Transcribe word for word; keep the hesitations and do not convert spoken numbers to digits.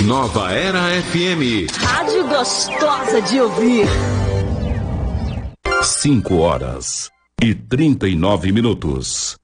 Nova Era F M. Rádio gostosa de ouvir. Cinco horas e trinta e nove minutos.